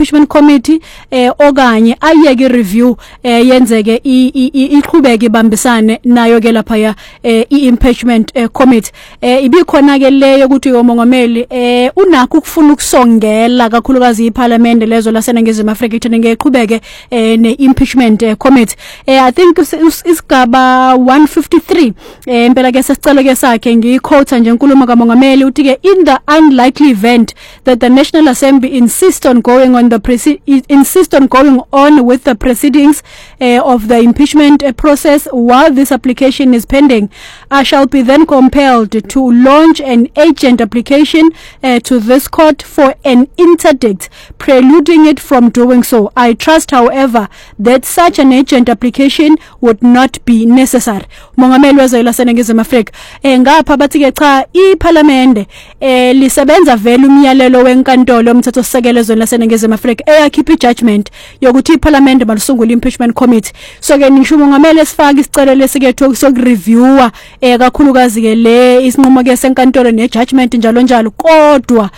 impeachment committee okanye ayeke review yenzeke iqhubeke ibambisane nayo ke lapha ya impeachment committee ibikhona ke leyo ukuthi umongameli unakho ukufuna ukusongela kakhulukazi iParliament lezo laseNingizimu Afrika ithene ngeqhubeke ne-impeachment committee. I think isigaba 153 impela ke sesicelo ke sakhe ngiyiquote nje inkulumo kamongameli uthi ke in the unlikely event that the National Assembly insist on going on with the proceedings of the impeachment process while this application is pending, I shall be then compelled to launch an urgent application to this court for an interdict, preluding it from doing so. I trust, however, that such an urgent application would not be necessary. Mongameli wezwe laseNingizimu Afrika ngapha bathi ke cha iParliament lisebenza vele umyalelo wenkantolo yomthethosisekelo ezweni laseNingizimu Afrika eyakhipha ijudgment yokuthi iParliament malusungula impeachment committee. So ke nisho mongameli esifaka isicelo lesiketho sokureviewa kakhulukazi ke le isinqumo ke senkantolo nejudgment njalo njalo, kodwa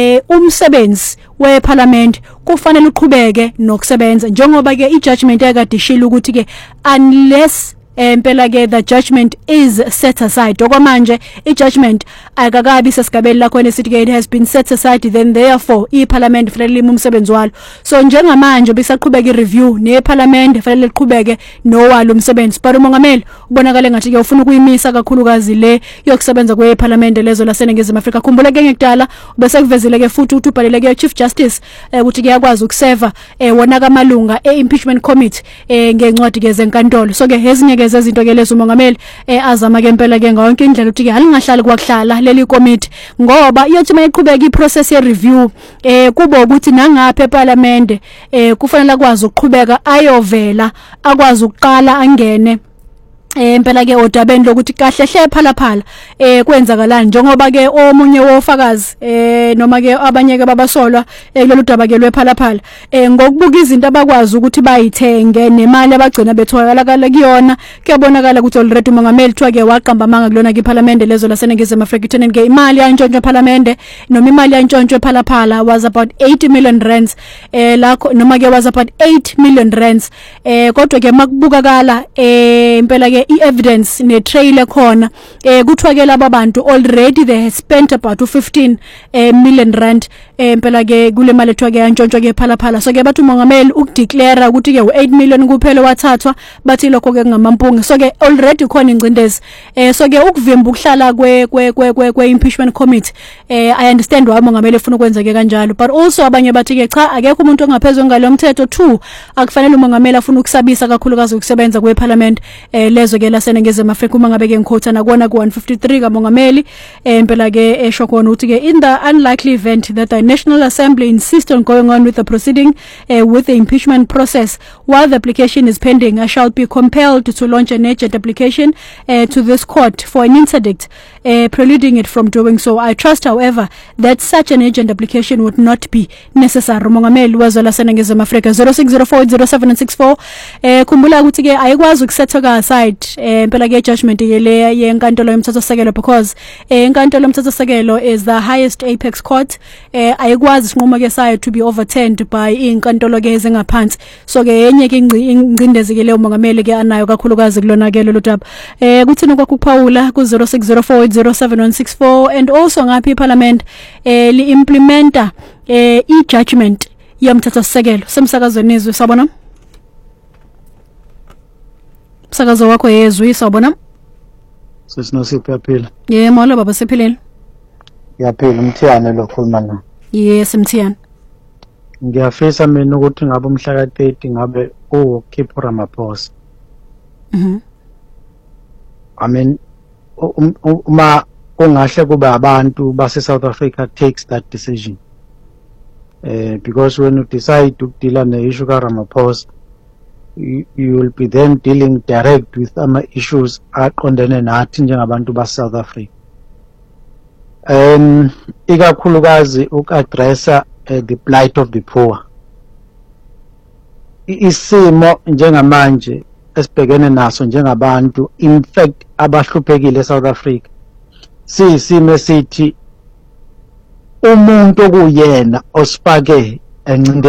umsebenzi weParliament kufanele uqhubeke nokusebenza njengoba ke ijudgment ekadishila ukuthi ke unless impela ke the judgment is set aside. Okwamanje ijudgment akakabi sesigabeni lakho nesithi ke it has been set aside, then therefore iParliament fanele lime umsebenzi walo. So njengamanje bisaqhubeka ireview neParliament fanele liqhubeke nowalo umsebenzi. But umongameli ubonakala ngathi ke ufuna ukuyimisa kakhulukazi le yokusebenza kweParliament lezo laseNingizimu Afrika. Khumbula ke ngekudala bese kuvezile ke futhi ukuthi ubhalele ke Chief Justice ukuthi ke yakwazi ukuseva wona kamalunga eimpeachment committee ngencwadi ke zenkantolo. So ke ezinye ke izinto ke lezo umongameli azama ke impela ke ngawonke indlela ukuthi ke alingahlali kwakuhlala leli committee ngoba iyothi mayiqhubeka iprocess ye review kuba ukuthi nangapha eParliament kufanele akwazi ukuqhubeka ayovela akwazi ukuqala angene impela ke odabeni lokuthi kahle hle phala kwenzakalani njengoba ke omunye wofakazi noma ke abanye ke babasolwa kulolu daba ke lwephala ngokubuka izinto abakwazi ukuthi bayithenge nemali abagcina betholakala kuyona kuyabonakala ukuthi already umongameli thiwa ke waqamba amanga kulona ke iParliament lezo laseNingizimu Afrika ithene ke imali yantshontsho eParliament noma imali yantshontsho ephala was about 80 million rands lakho noma ke was about 8 million rands kodwa ke makubukakala impela ke evidence ne trailer khona kuthiwa ke laba bantu already they have spent about 15 million rand impela ke kule mali ethiwa ke yantshontsho ke phala. So ke bathi umongameli ukudeclare ukuthi ke u8 million kuphela wathathwa bathi lokho ke ngamampunge. So ke already khona ingcindezi so ke ukuvimba ukuhlala kwe impeachment committee I understand why umongameli ufuna ukwenza ke kanjalo, but also abanye bathi ke cha akekho umuntu ongaphezulu ngalomthetho 2 akufanele umongameli afuna ukusabisa kakhulukazi ukusebenza kweParliament lezo ke laseNingizimu Afrika. Uma ngabe ke ngikhotha nakona ku 153 kamongameli impela ke esho khona ukuthi ke in the unlikely event that the National Assembly insist on going on with the proceeding with the impeachment process while the application is pending, I shall be compelled to launch an urgent application to this court for an interdict, preluding it from doing so. I trust, however, that such an urgent application would not be necessary. Umongameli wezwe laseNingizimu Afrika 06040764 khumbula ukuthi ke ayikwazi ukusetha aside impela ke judgment ke le yenkantolo yomthethosisekelo because inkantolo yomthethosisekelo is the highest apex court. Ayikwazi isinqumo ke sayo to be overturned by inkantolo ke ezingaphansi. So ke yenye ke ingcindezi ke le umongameli ke anayo kakhulukazi kulona ke lolu daba. Kuthina kwakuphawula ku 06040764 and also ngapha iParliament li implementa i-judgment yomthethosisekelo. Semsakazweni izwe sabona msakazo wakho yezwe sabona Sesinasiphi yaphila? Molo baba siphilile. Yaphila umthiyane lo khuluma na. Yes mthiyane. Ngiyafisa mina ukuthi ngabe umhla ka30 ngabe uKhipha Ramaphosa. I mean uma ungahle kuba abantu base South Africa takes that decision. Because when you decide to deal on the issue ka Ramaphosa, you will be then dealing direct with issues aqondene nathi njengabantu ba South Africa. Ikakhulukazi ukaddressa the plight of the poor. Isimo njengamanje esibhekene naso njengabantu, in fact abahluphekile eSouth Africa, sisimo esithi umuntu okuyena osifake